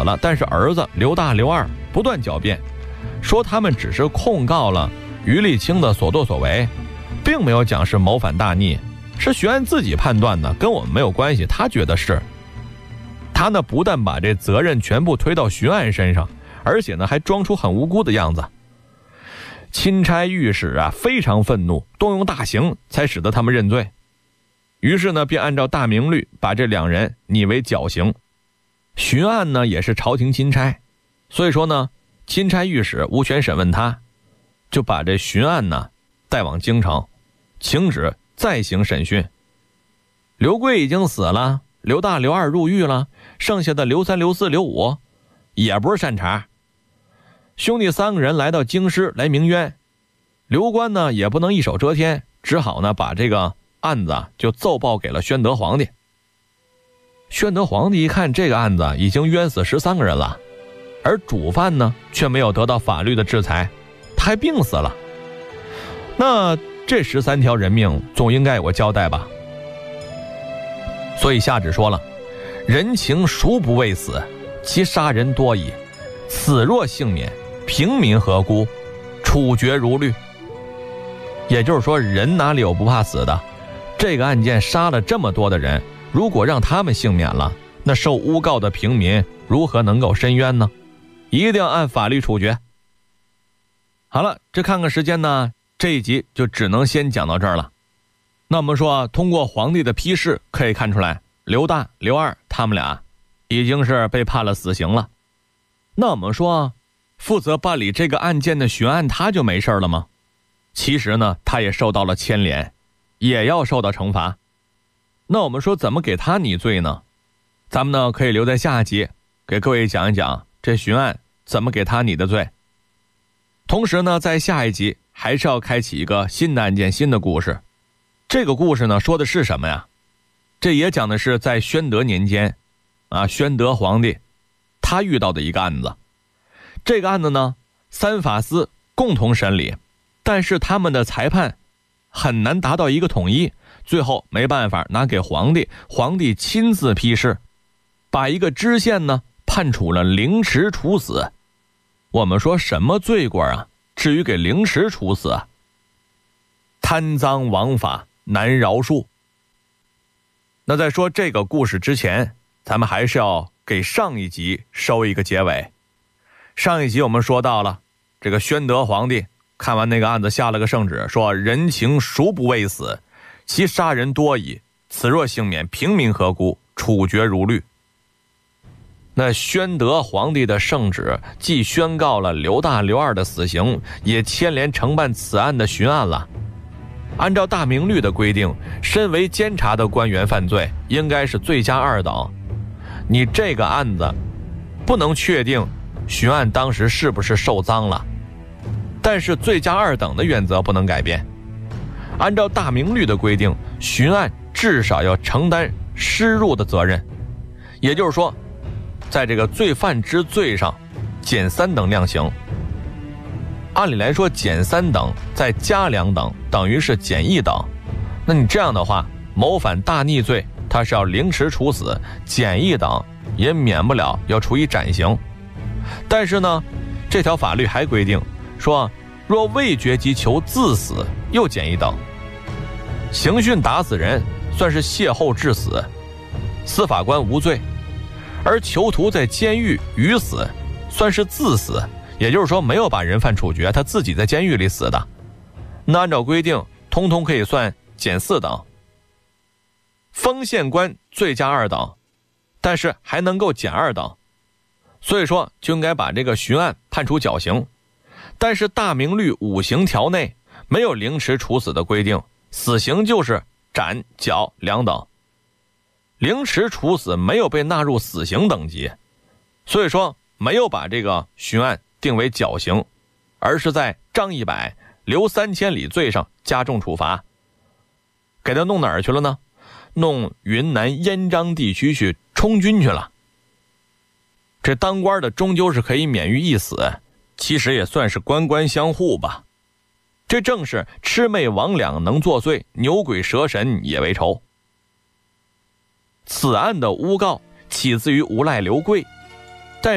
了，但是儿子刘大、刘二不断狡辩，说他们只是控告了于立清的所作所为，并没有讲是谋反大逆，是徐安自己判断的，跟我们没有关系。他觉得是，他呢不但把这责任全部推到徐安身上，而且呢还装出很无辜的样子。钦差御史啊非常愤怒，动用大刑才使得他们认罪。于是呢便按照大明律把这两人拟为绞刑。徐安呢也是朝廷钦差，所以说呢钦差御史无权审问他，就把这徐安呢带往京城，请旨再行审讯。刘贵已经死了，刘大、刘二入狱了，剩下的刘三、刘四、刘五也不是善茬。兄弟三个人来到京师来鸣冤，刘关呢也不能一手遮天，只好呢把这个案子就奏报给了宣德皇帝。宣德皇帝一看这个案子已经冤死13个人了，而主犯呢却没有得到法律的制裁，他还病死了，那这13条人命总应该有个交代吧。所以下旨说了，人情孰不畏死，其杀人多矣，此若幸免，平民何辜，处决如律。也就是说，人哪里有不怕死的？这个案件杀了这么多的人，如果让他们幸免了，那受诬告的平民如何能够申冤呢？一定要按法律处决。好了，这看看时间呢，这一集就只能先讲到这儿了。那我们说，通过皇帝的批示可以看出来，刘大、刘二他们俩已经是被判了死刑了。那我们说，负责办理这个案件的徐安他就没事了吗？其实呢，他也受到了牵连，也要受到惩罚。那我们说怎么给他拟罪呢？咱们呢可以留在下一集给各位讲一讲这徐安怎么给他拟的罪。同时呢，在下一集还是要开启一个新的案件、新的故事。这个故事呢说的是什么呀？这也讲的是在宣德年间宣德皇帝他遇到的一个案子。这个案子呢3法司共同审理，但是他们的裁判很难达到一个统一，最后没办法拿给皇帝，皇帝亲自批示，把一个知县呢判处了凌迟处死。我们说什么罪过啊，至于给凌迟处死啊？贪赃枉法难饶恕。那在说这个故事之前，咱们还是要给上一集收一个结尾。上一集我们说到了，这个宣德皇帝看完那个案子下了个圣旨，说人情孰不畏死，其杀人多矣，此若幸免，平民何辜，处决如律。那宣德皇帝的圣旨既宣告了刘大、刘二的死刑，也牵连承办此案的巡案了。按照大明律的规定，身为监察的官员犯罪应该是罪加2等。你这个案子不能确定巡案当时是不是受赃了，但是罪加2等的原则不能改变。按照大明律的规定，巡案至少要承担失入的责任，也就是说在这个罪犯之罪上减3等量刑。按理来说减3等再加2等等于是减1等，那你这样的话，谋反大逆罪它是要凌迟处死，减1等也免不了要处以斩刑。但是呢，这条法律还规定说，若未决即求自死又减1等。刑讯打死人算是邂逅致死，司法官无罪，而囚徒在监狱予死算是自死，也就是说没有把人犯处决，他自己在监狱里死的。那按照规定通通可以算减4等。封县官罪加2等，但是还能够减2等，所以说就应该把这个巡案判处绞刑。但是大明律5刑条内没有凌迟处死的规定，死刑就是斩绞2等，凌迟处死没有被纳入死刑等级，所以说没有把这个巡案定为绞刑，而是在张100流3000里罪上加重处罚。给他弄哪儿去了呢？弄云南燕章地区去充军去了。这当官的终究是可以免于一死，其实也算是官官相护吧。这正是魑魅魍魉能作祟，牛鬼蛇神也为仇。此案的诬告起自于无赖刘贵，